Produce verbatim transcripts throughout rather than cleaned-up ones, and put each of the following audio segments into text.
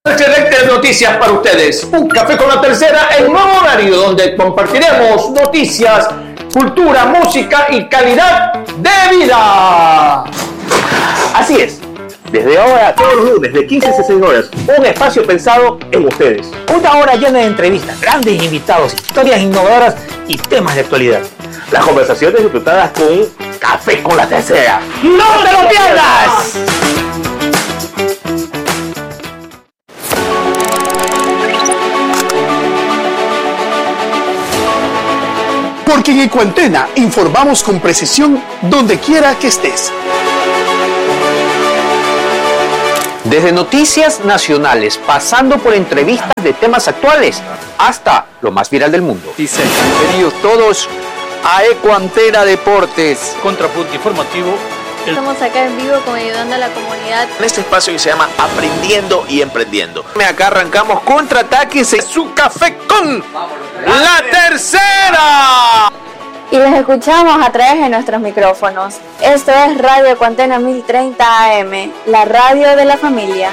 Excelentes noticias para ustedes. Un café con la tercera, el nuevo horario donde compartiremos noticias, cultura, música y calidad de vida. Así es. Desde ahora, todos los lunes, de quince a dieciséis horas, un espacio pensado en ustedes. Una hora llena de entrevistas, grandes invitados, historias innovadoras y temas de actualidad. Las conversaciones disfrutadas con un café con la tercera. ¡No te lo pierdas! Porque en Ecuantena informamos con precisión donde quiera que estés. Desde noticias nacionales, pasando por entrevistas de temas actuales, hasta lo más viral del mundo. Dice, bienvenidos todos a Ecuantena Deportes. Contrapunto informativo. Estamos acá en vivo con Ayudando a la Comunidad. En este espacio que se llama Aprendiendo y Emprendiendo. Acá arrancamos Contraataques en su café con la tercera. Y les escuchamos a través de nuestros micrófonos. Esto es Radio Ecuantena mil treinta A M, la radio de la familia.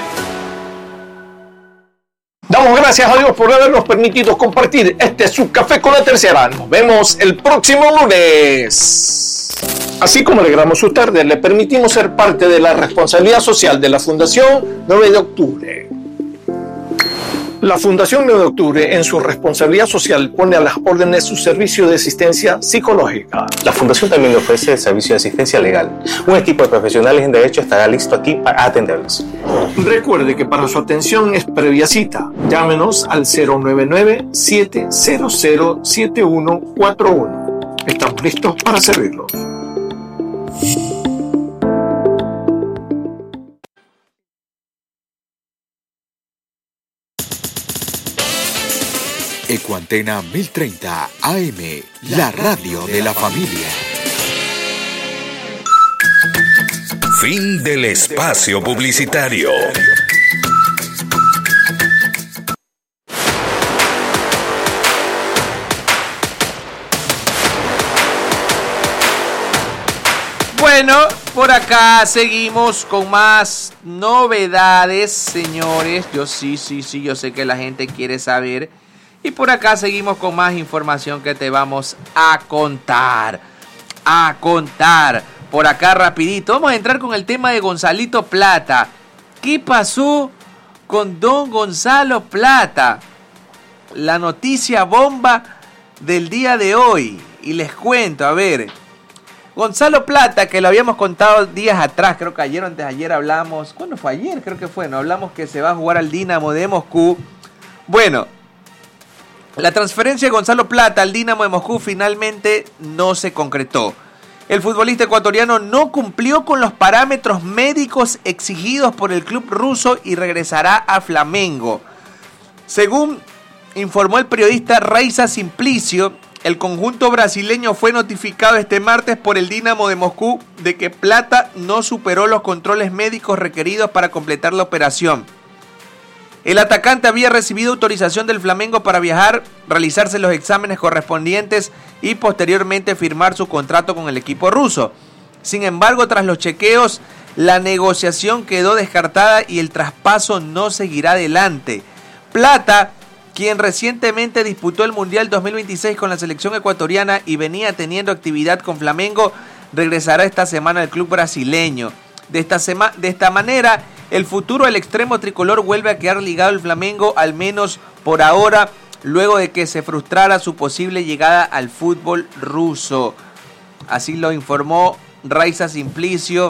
Damos gracias a Dios por habernos permitido compartir este su café con la tercera. Nos vemos el próximo lunes. Así como alegramos su tarde, le permitimos ser parte de la responsabilidad social de la Fundación nueve de octubre. La Fundación nueve de octubre, en su responsabilidad social, pone a las órdenes su servicio de asistencia psicológica. La Fundación también le ofrece el servicio de asistencia legal. Un equipo de profesionales en derecho estará listo aquí para atenderlos. Recuerde que para su atención es previa cita. Llámenos al cero nueve nueve, siete cero cero, siete uno cuatro uno. Estamos listos para servirlos. Ecuantena mil treinta A M, la radio de la familia. Fin del espacio publicitario. Bueno, por acá seguimos con más novedades, señores. Yo sí, sí, sí, yo sé que la gente quiere saber. Y por acá seguimos con más información que te vamos a contar. A contar. Por acá rapidito. Vamos a entrar con el tema de Gonzalito Plata. ¿Qué pasó con don Gonzalo Plata? La noticia bomba del día de hoy. Y les cuento, a ver. Gonzalo Plata, que lo habíamos contado días atrás, creo que ayer o antes de ayer hablamos. ¿Cuándo fue ayer? Creo que fue, no hablamos que se va a jugar al Dinamo de Moscú. Bueno, la transferencia de Gonzalo Plata al Dinamo de Moscú finalmente no se concretó. El futbolista ecuatoriano no cumplió con los parámetros médicos exigidos por el club ruso y regresará a Flamengo. Según informó el periodista Raiza Simplicio, el conjunto brasileño fue notificado este martes por el Dinamo de Moscú de que Plata no superó los controles médicos requeridos para completar la operación. El atacante había recibido autorización del Flamengo para viajar, realizarse los exámenes correspondientes y posteriormente firmar su contrato con el equipo ruso. Sin embargo, tras los chequeos, la negociación quedó descartada y el traspaso no seguirá adelante. Plata, quien recientemente disputó el Mundial dos mil veintiséis con la selección ecuatoriana y venía teniendo actividad con Flamengo, regresará esta semana al club brasileño. De esta, sema- de esta manera, el futuro del extremo tricolor vuelve a quedar ligado al Flamengo, al menos por ahora, luego de que se frustrara su posible llegada al fútbol ruso. Así lo informó Raiza Simplicio,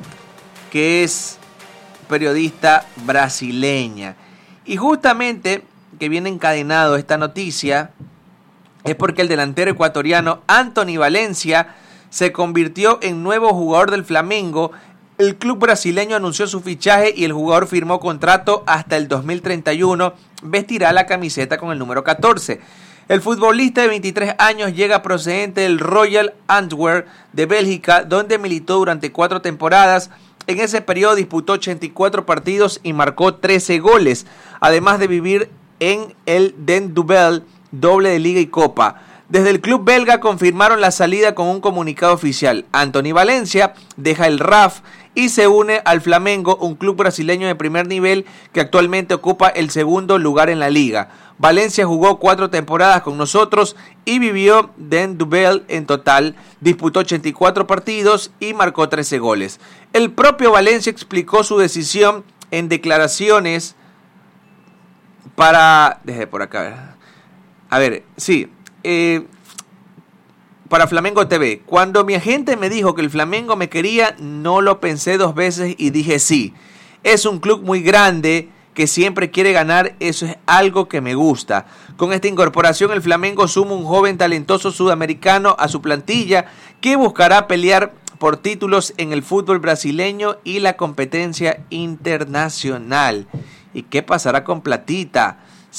que es periodista brasileña. Y justamente que viene encadenado esta noticia es porque el delantero ecuatoriano Anthony Valencia se convirtió en nuevo jugador del Flamengo. El club brasileño anunció su fichaje y el jugador firmó contrato hasta el dos mil treinta y uno. Vestirá la camiseta con el número catorce. El futbolista de veintitrés años llega procedente del Royal Antwerp de Bélgica, donde militó durante cuatro temporadas. En ese periodo disputó ochenta y cuatro partidos y marcó trece goles, además de vivir en el Den Duvel, doble de Liga y Copa. Desde el club belga confirmaron la salida con un comunicado oficial. Anthony Valencia deja el R A F y se une al Flamengo, un club brasileño de primer nivel que actualmente ocupa el segundo lugar en la liga. Valencia jugó cuatro temporadas con nosotros y vivió den duvel en total, disputó ochenta y cuatro partidos y marcó trece goles. El propio Valencia explicó su decisión en declaraciones para... Desde por acá. A ver, sí. Eh, para Flamengo T V. Cuando mi agente me dijo que el Flamengo me quería, no lo pensé dos veces y dije sí. Es un club muy grande que siempre quiere ganar, eso es algo que me gusta. Con esta incorporación el Flamengo suma un joven talentoso sudamericano a su plantilla que buscará pelear por títulos en el fútbol brasileño y la competencia internacional. ¿Y qué pasará con Platita?